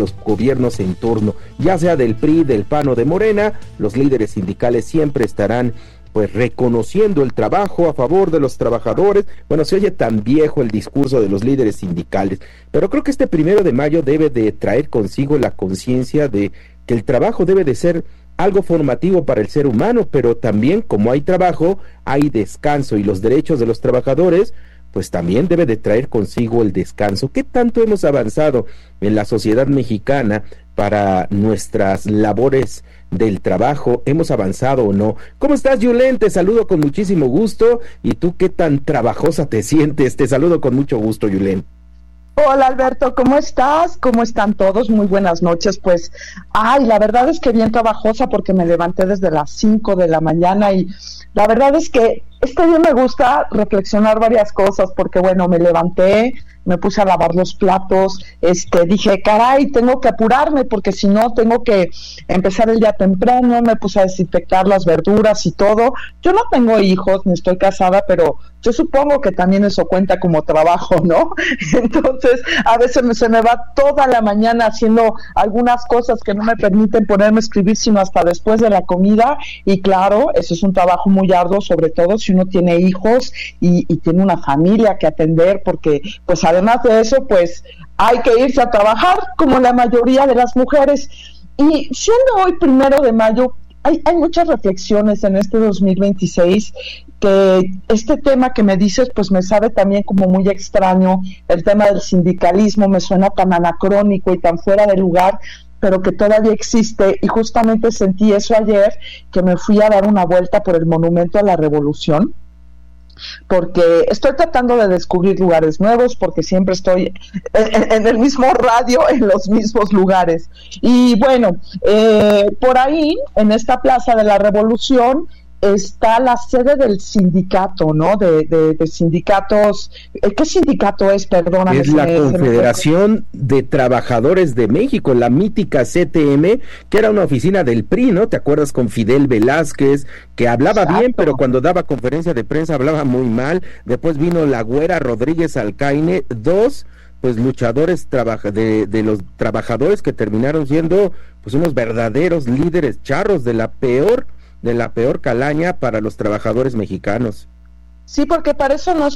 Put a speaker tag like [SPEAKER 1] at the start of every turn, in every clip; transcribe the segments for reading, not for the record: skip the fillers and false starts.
[SPEAKER 1] los gobiernos en turno, ya sea del PRI, del PAN o de Morena. Los líderes sindicales siempre estarán pues reconociendo el trabajo a favor de los trabajadores. Bueno, se oye tan viejo el discurso de los líderes sindicales, pero creo que este 1 de mayo debe de traer consigo la conciencia de que el trabajo debe de ser algo formativo para el ser humano, pero también como hay trabajo, hay descanso, y los derechos de los trabajadores pues también debe de traer consigo el descanso. ¿Qué tanto hemos avanzado en la sociedad mexicana para nuestras labores del trabajo? ¿Hemos avanzado o no? ¿Cómo estás, Yulen? Te saludo con muchísimo gusto. ¿Y tú qué tan trabajosa te sientes? Te saludo con mucho gusto, Yulen.
[SPEAKER 2] Hola, Alberto, ¿cómo estás? ¿Cómo están todos? Muy buenas noches. Pues, la verdad es que bien trabajosa, porque me levanté desde las 5 de la mañana y la verdad es que este día me gusta reflexionar varias cosas, porque bueno, me levanté, me puse a lavar los platos, dije, caray, tengo que apurarme porque si no tengo que empezar el día temprano. Me puse a desinfectar las verduras y todo. Yo no tengo hijos, ni estoy casada, pero yo supongo que también eso cuenta como trabajo, ¿no? Entonces, a veces se me va toda la mañana haciendo algunas cosas que no me permiten ponerme a escribir sino hasta después de la comida, y claro, eso es un trabajo muy arduo, sobre todo si uno tiene hijos y tiene una familia que atender, porque pues además de eso, pues hay que irse a trabajar como la mayoría de las mujeres. Y siendo hoy 1 de mayo, hay muchas reflexiones en este 2026, que este tema que me dices pues me sabe también como muy extraño. El tema del sindicalismo me suena tan anacrónico y tan fuera de lugar, pero que todavía existe, y justamente sentí eso ayer, que me fui a dar una vuelta por el Monumento a la Revolución, porque estoy tratando de descubrir lugares nuevos, porque siempre estoy en el mismo radio, en los mismos lugares. Y bueno, por ahí, en esta Plaza de la Revolución, está la sede del sindicato, ¿no? De sindicatos. ¿Qué sindicato es? Perdóname.
[SPEAKER 1] Es la Confederación de Trabajadores de México, la mítica CTM, que era una oficina del PRI, ¿no? ¿Te acuerdas? Con Fidel Velázquez, que hablaba
[SPEAKER 2] Exacto.
[SPEAKER 1] bien, pero cuando daba conferencia de prensa hablaba muy mal. Después vino la Güera Rodríguez Alcaine, dos pues luchadores de los trabajadores que terminaron siendo pues unos verdaderos líderes charros de la peor calaña para los trabajadores mexicanos.
[SPEAKER 2] Sí, porque para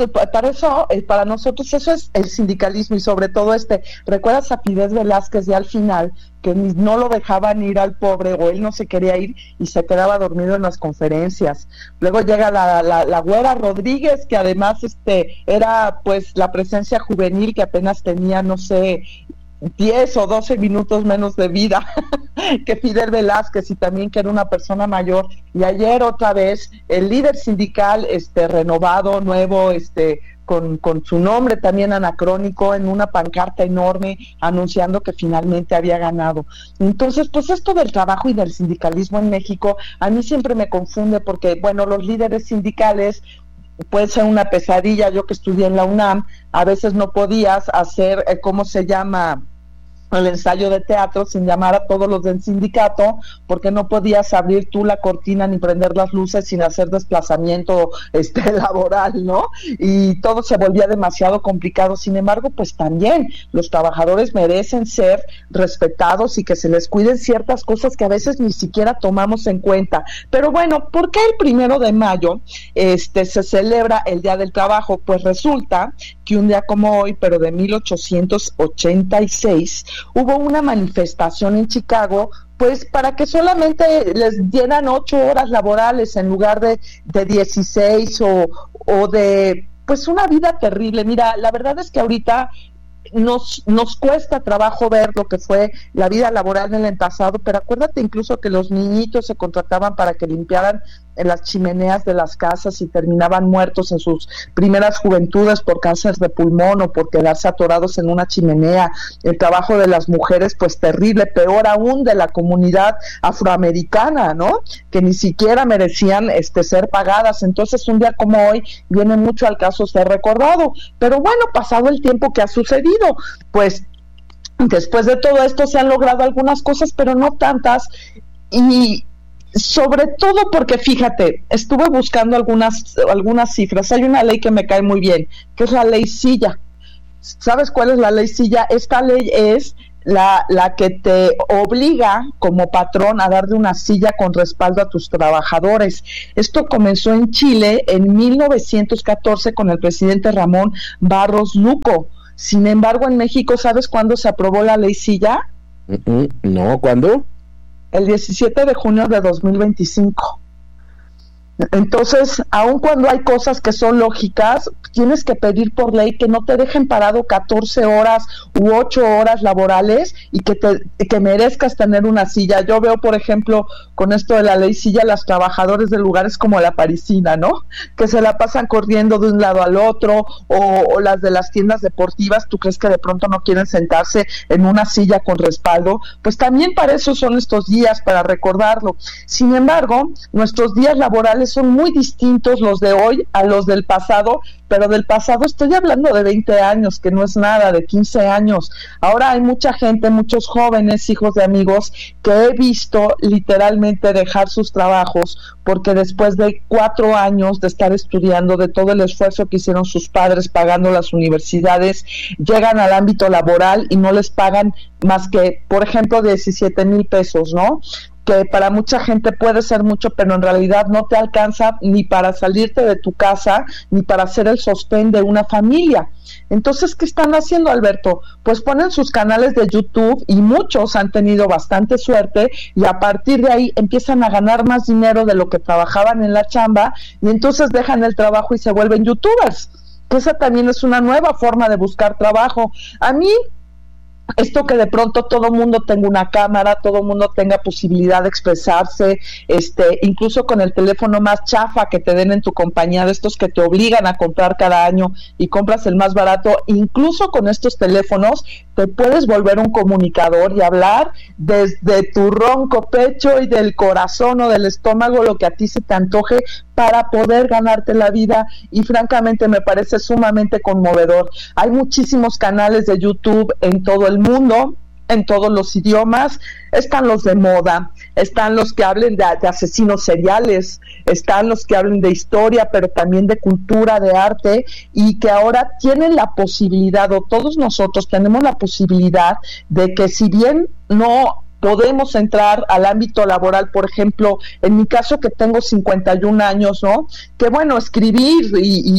[SPEAKER 2] nosotros eso es el sindicalismo, y sobre todo ¿recuerdas a Fidel Velázquez ya al final, que no lo dejaban ir al pobre, o él no se quería ir y se quedaba dormido en las conferencias? Luego llega la Güera Rodríguez, que además era pues la presencia juvenil, que apenas tenía, no sé, 10 o 12 minutos menos de vida que Fidel Velázquez, y también que era una persona mayor. Y ayer otra vez el líder sindical renovado, nuevo, con su nombre también anacrónico, en una pancarta enorme anunciando que finalmente había ganado. Entonces, pues esto del trabajo y del sindicalismo en México a mí siempre me confunde, porque bueno, los líderes sindicales puede ser una pesadilla. Yo que estudié en la UNAM, a veces no podías hacer, ¿cómo se llama?, el ensayo de teatro sin llamar a todos los del sindicato, porque no podías abrir tú la cortina ni prender las luces sin hacer desplazamiento laboral, ¿no? Y todo se volvía demasiado complicado. Sin embargo, pues también los trabajadores merecen ser respetados y que se les cuiden ciertas cosas que a veces ni siquiera tomamos en cuenta. Pero bueno, ¿por qué el 1 de mayo se celebra el Día del Trabajo? Pues resulta que un día como hoy, pero de 1886, hubo una manifestación en Chicago, pues para que solamente les dieran 8 horas laborales en lugar de 16, o de pues una vida terrible. Mira, la verdad es que ahorita nos cuesta trabajo ver lo que fue la vida laboral en el pasado, pero acuérdate incluso que los niñitos se contrataban para que limpiaran en las chimeneas de las casas y terminaban muertos en sus primeras juventudes por cáncer de pulmón o por quedarse atorados en una chimenea. El trabajo de las mujeres, pues terrible, peor aún de la comunidad afroamericana, ¿no? Que ni siquiera merecían ser pagadas. Entonces, un día como hoy viene mucho al caso ser recordado. Pero bueno, pasado el tiempo que ha sucedido, pues después de todo esto se han logrado algunas cosas, pero no tantas. Y sobre todo porque, fíjate, estuve buscando algunas cifras. Hay una ley que me cae muy bien, que es la ley Silla. ¿Sabes cuál es la ley Silla? Esta ley es la que te obliga como patrón a darle una silla con respaldo a tus trabajadores. Esto comenzó en Chile en 1914 con el presidente Ramón Barros Luco. Sin embargo, en México, ¿sabes cuándo se aprobó la ley silla?
[SPEAKER 1] No, ¿cuándo?
[SPEAKER 2] El 17 de junio de 2025. Entonces, aun cuando hay cosas que son lógicas, tienes que pedir por ley que no te dejen parado 14 horas u 8 horas laborales y que merezcas tener una silla. Yo veo, por ejemplo, con esto de la ley silla, las trabajadores de lugares como la Parisina, ¿no? Que se la pasan corriendo de un lado al otro, o las de las tiendas deportivas. ¿Tú crees que de pronto no quieren sentarse en una silla con respaldo? Pues también para eso son estos días, para recordarlo. Sin embargo, nuestros días laborales son muy distintos los de hoy a los del pasado, pero del pasado estoy hablando de 20 años, que no es nada, de 15 años. Ahora hay mucha gente, muchos jóvenes, hijos de amigos, que he visto literalmente dejar sus trabajos, porque después de 4 años de estar estudiando, de todo el esfuerzo que hicieron sus padres pagando las universidades, llegan al ámbito laboral y no les pagan más que, por ejemplo, 17,000 pesos, ¿no? Que para mucha gente puede ser mucho, pero en realidad no te alcanza ni para salirte de tu casa, ni para hacer el sostén de una familia. Entonces, ¿qué están haciendo, Alberto? Pues ponen sus canales de YouTube, y muchos han tenido bastante suerte, y a partir de ahí empiezan a ganar más dinero de lo que trabajaban en la chamba, y entonces dejan el trabajo y se vuelven youtubers. Esa también es una nueva forma de buscar trabajo. A mí, esto que de pronto todo mundo tenga una cámara, todo mundo tenga posibilidad de expresarse, incluso con el teléfono más chafa que te den en tu compañía, de estos que te obligan a comprar cada año y compras el más barato, incluso con estos teléfonos te puedes volver un comunicador y hablar desde tu ronco pecho y del corazón o del estómago, lo que a ti se te antoje, para poder ganarte la vida, y francamente me parece sumamente conmovedor. Hay muchísimos canales de YouTube en todo el mundo, en todos los idiomas. Están los de moda, están los que hablen de asesinos seriales, están los que hablen de historia, pero también de cultura, de arte, y que ahora tienen la posibilidad, o todos nosotros tenemos la posibilidad de que, si bien no podemos entrar al ámbito laboral, por ejemplo, en mi caso, que tengo 51 años, ¿no? Que bueno, escribir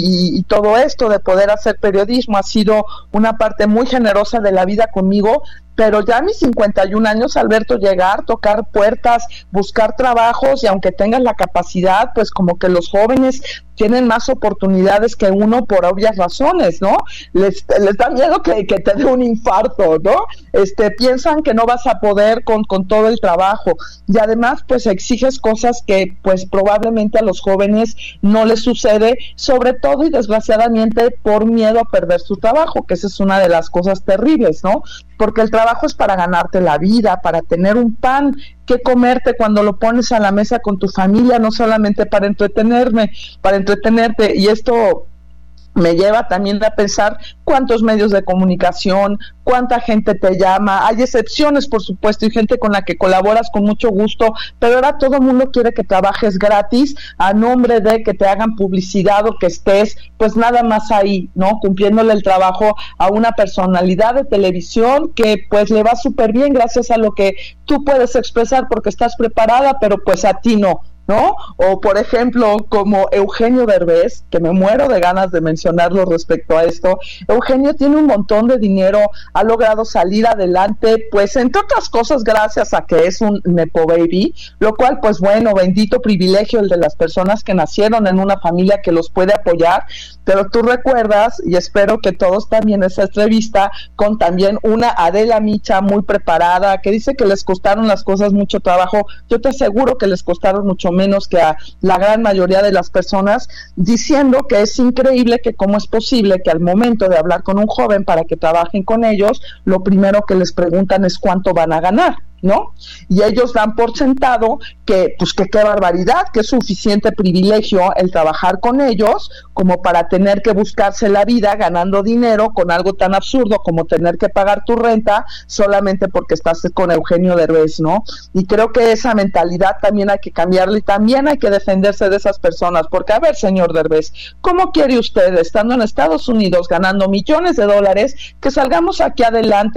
[SPEAKER 2] y todo esto de poder hacer periodismo ha sido una parte muy generosa de la vida conmigo, pero ya a mis 51 años, Alberto, llegar, tocar puertas, buscar trabajos, y aunque tengas la capacidad, pues como que los jóvenes tienen más oportunidades que uno por obvias razones, ¿no? Les da miedo que te dé un infarto, ¿no? Piensan que no vas a poder con todo el trabajo, y además pues exiges cosas que pues probablemente a los jóvenes no les sucede, sobre todo y desgraciadamente por miedo a perder su trabajo, que esa es una de las cosas terribles, ¿no? Porque el trabajo es para ganarte la vida, para tener un pan que comerte cuando lo pones a la mesa con tu familia, no solamente para entretenerte, y esto me lleva también a pensar cuántos medios de comunicación, cuánta gente te llama. Hay excepciones, por supuesto, y gente con la que colaboras con mucho gusto, pero ahora todo el mundo quiere que trabajes gratis a nombre de que te hagan publicidad, o que estés pues nada más ahí, ¿no? Cumpliéndole el trabajo a una personalidad de televisión que pues le va súper bien gracias a lo que tú puedes expresar porque estás preparada, pero pues a ti no, ¿no? O por ejemplo, como Eugenio Derbez, que me muero de ganas de mencionarlo respecto a esto. Eugenio tiene un montón de dinero, ha logrado salir adelante, pues entre otras cosas gracias a que es un nepo baby, lo cual pues bueno, bendito privilegio el de las personas que nacieron en una familia que los puede apoyar. Pero tú recuerdas, y espero que todos también, esa entrevista con también una Adela Micha muy preparada, que dice que les costaron las cosas mucho trabajo. Yo te aseguro que les costaron mucho menos que a la gran mayoría de las personas, diciendo que es increíble que cómo es posible que al momento de hablar con un joven para que trabajen con ellos, lo primero que les preguntan es cuánto van a ganar, ¿no? Y ellos dan por sentado que, pues que qué barbaridad, que es suficiente privilegio el trabajar con ellos como para tener que buscarse la vida ganando dinero con algo tan absurdo como tener que pagar tu renta solamente porque estás con Eugenio Derbez, ¿no? Y creo que esa mentalidad también hay que cambiarla, y también hay que defenderse de esas personas, porque a ver, señor Derbez, ¿cómo quiere usted, estando en Estados Unidos ganando millones de dólares, que salgamos aquí adelante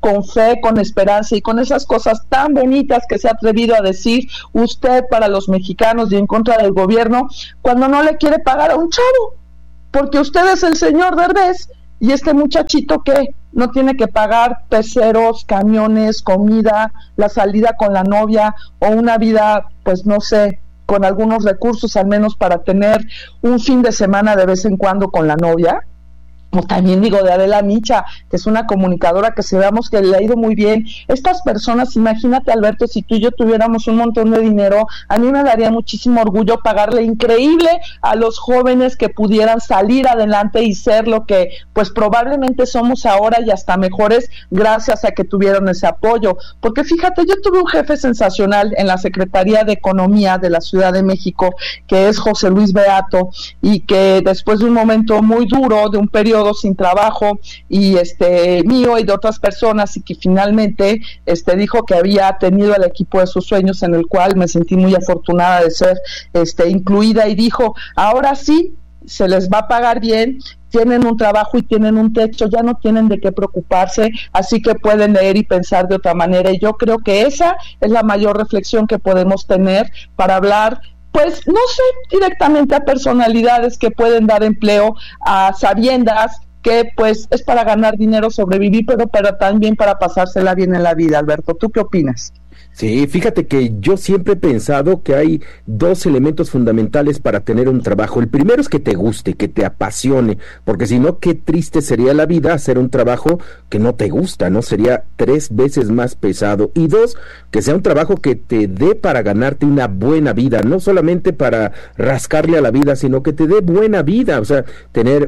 [SPEAKER 2] con fe, con esperanza y con esas cosas tan bonitas que se ha atrevido a decir usted para los mexicanos y en contra del gobierno, cuando no le quiere pagar a un chavo, porque usted es el señor Derbez y este muchachito que no tiene que pagar peceros, camiones, comida, la salida con la novia o una vida, pues no sé, con algunos recursos al menos para tener un fin de semana de vez en cuando con la novia. Como también digo de Adela Micha, que es una comunicadora que sabemos que le ha ido muy bien. Estas personas, imagínate, Alberto, si tú y yo tuviéramos un montón de dinero, a mí me daría muchísimo orgullo pagarle increíble a los jóvenes que pudieran salir adelante y ser lo que pues probablemente somos ahora y hasta mejores gracias a que tuvieron ese apoyo. Porque fíjate, yo tuve un jefe sensacional en la Secretaría de Economía de la Ciudad de México, que es José Luis Beato, y que después de un momento muy duro, de un periodo sin trabajo y mío y de otras personas, y que finalmente dijo que había tenido el equipo de sus sueños, en el cual me sentí muy afortunada de ser incluida, y dijo, ahora sí se les va a pagar bien, tienen un trabajo y tienen un techo, ya no tienen de qué preocuparse, así que pueden leer y pensar de otra manera, y yo creo que esa es la mayor reflexión que podemos tener para hablar, pues no sé, directamente a personalidades que pueden dar empleo a sabiendas que pues es para ganar dinero, sobrevivir, pero también para pasársela bien en la vida. Alberto, ¿tú qué opinas?
[SPEAKER 1] Sí, fíjate que yo siempre he pensado que hay dos elementos fundamentales para tener un trabajo. El primero es que te guste, que te apasione, porque si no, qué triste sería la vida hacer un trabajo que no te gusta, ¿no? Sería 3 veces más pesado. Y 2, que sea un trabajo que te dé para ganarte una buena vida, no solamente para rascarle a la vida, sino que te dé buena vida, o sea, tener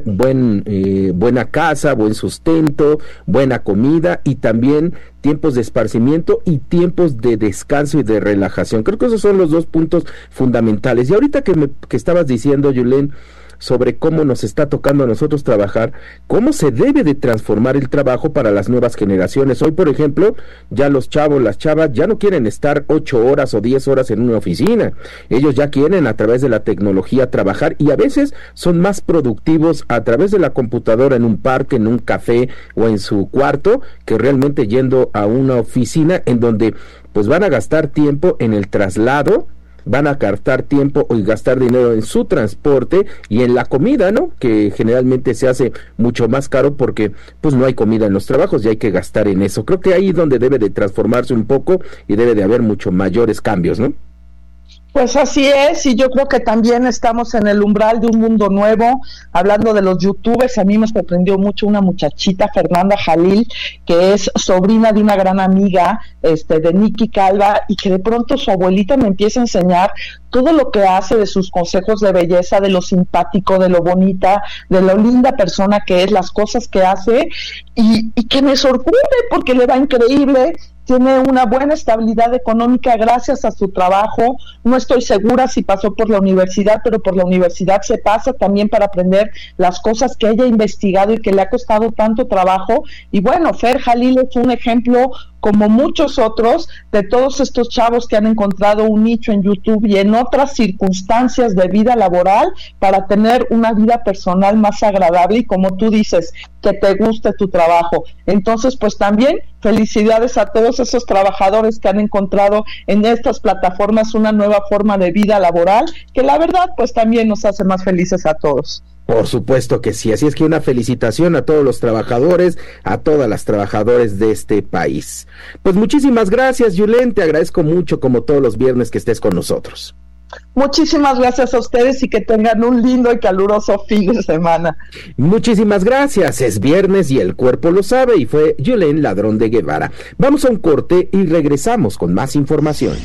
[SPEAKER 1] buena casa, buen sustento, buena comida y también tiempos de esparcimiento y tiempos de descanso y de relajación. Creo que esos son los 2 puntos fundamentales. Y ahorita que estabas diciendo, Yulén, sobre cómo nos está tocando a nosotros trabajar, cómo se debe de transformar el trabajo para las nuevas generaciones. Hoy, por ejemplo, ya los chavos, las chavas, ya no quieren estar 8 horas o 10 horas en una oficina. Ellos ya quieren a través de la tecnología trabajar y a veces son más productivos a través de la computadora en un parque, en un café o en su cuarto, que realmente yendo a una oficina en donde pues van a gastar tiempo en el traslado, van a gastar tiempo y gastar dinero en su transporte y en la comida, ¿no? Que generalmente se hace mucho más caro porque pues no hay comida en los trabajos y hay que gastar en eso. Creo que ahí es donde debe de transformarse un poco y debe de haber mucho mayores cambios, ¿no?
[SPEAKER 2] Pues así es, y yo creo que también estamos en el umbral de un mundo nuevo. Hablando de los youtubers, a mí me sorprendió mucho una muchachita, Fernanda Jalil, que es sobrina de una gran amiga de Nikki Calva, y que de pronto su abuelita me empieza a enseñar todo lo que hace, de sus consejos de belleza, de lo simpático, de lo bonita, de lo linda persona que es, las cosas que hace, y que me sorprende porque le va increíble. Tiene una buena estabilidad económica gracias a su trabajo. No estoy segura si pasó por la universidad, pero por la universidad se pasa también para aprender las cosas que ella ha investigado y que le ha costado tanto trabajo. Y bueno, Fer Jalil es un ejemplo, como muchos otros, de todos estos chavos que han encontrado un nicho en YouTube y en otras circunstancias de vida laboral para tener una vida personal más agradable y, como tú dices, que te guste tu trabajo. Entonces, pues también felicidades a todos esos trabajadores que han encontrado en estas plataformas una nueva forma de vida laboral, que la verdad pues también nos hace más felices a todos.
[SPEAKER 1] Por supuesto que sí, así es que una felicitación a todos los trabajadores, a todas las trabajadoras de este país. Pues muchísimas gracias, Yulén, te agradezco mucho como todos los viernes que estés con nosotros.
[SPEAKER 2] Muchísimas gracias a ustedes y que tengan un lindo y caluroso fin de semana.
[SPEAKER 1] Muchísimas gracias, es viernes y el cuerpo lo sabe, y fue Yulén Ladrón de Guevara. Vamos a un corte y regresamos con más información.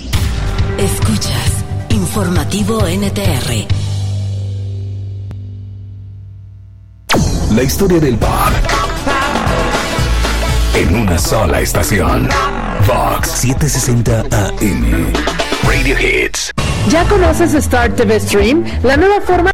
[SPEAKER 3] Escuchas Informativo NTR.
[SPEAKER 4] La historia del pop en una sola estación. Vox 760 AM. Radio Hits.
[SPEAKER 5] ¿Ya conoces Star TV Stream? La nueva forma.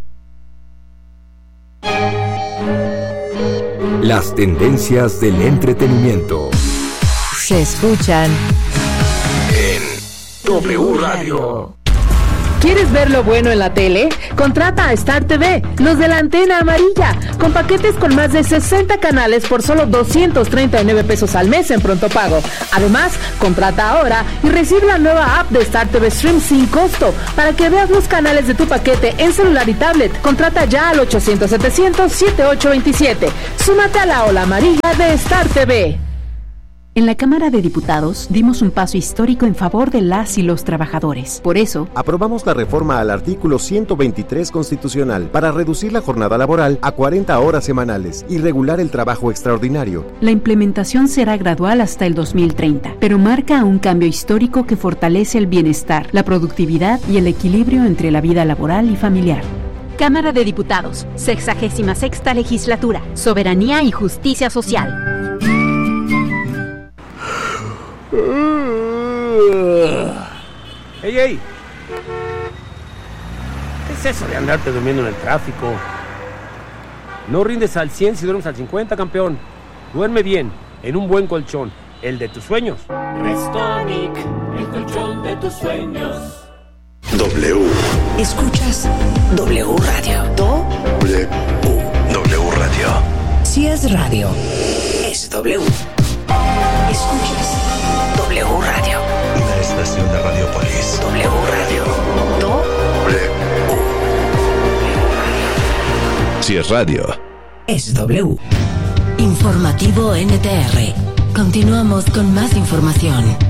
[SPEAKER 4] Las tendencias del entretenimiento
[SPEAKER 3] Se escuchan
[SPEAKER 4] en W Radio.
[SPEAKER 5] ¿Quieres ver lo bueno en la tele? Contrata a Star TV, los de la antena amarilla, con paquetes con más de 60 canales por solo 239 pesos al mes en pronto pago. Además, contrata ahora y recibe la nueva app de Star TV Stream sin costo para que veas los canales de tu paquete en celular y tablet. Contrata ya al 800-700-7827. Súmate a la ola amarilla de Star TV.
[SPEAKER 6] En la Cámara de Diputados dimos un paso histórico en favor de las y los trabajadores. Por eso,
[SPEAKER 7] aprobamos la reforma al artículo 123 constitucional para reducir la jornada laboral a 40 horas semanales y regular el trabajo extraordinario.
[SPEAKER 6] La implementación será gradual hasta el 2030, pero marca un cambio histórico que fortalece el bienestar, la productividad y el equilibrio entre la vida laboral y familiar.
[SPEAKER 8] Cámara de Diputados, 66ª Legislatura, Soberanía y Justicia Social.
[SPEAKER 9] ¡Ey, ey! ¿Qué es eso de andarte durmiendo en el tráfico? No rindes al 100 si duermes al 50, campeón. Duerme bien, en un buen colchón, el de tus sueños.
[SPEAKER 10] Restonic, el colchón de tus sueños.
[SPEAKER 4] W.
[SPEAKER 3] Escuchas W Radio.
[SPEAKER 4] W Radio.
[SPEAKER 3] Si es radio, es W. Escuchas W Radio.
[SPEAKER 4] Una estación de Radiopolis.
[SPEAKER 3] W Radio.
[SPEAKER 4] Si es radio,
[SPEAKER 3] es W. Informativo NTR. Continuamos con más información.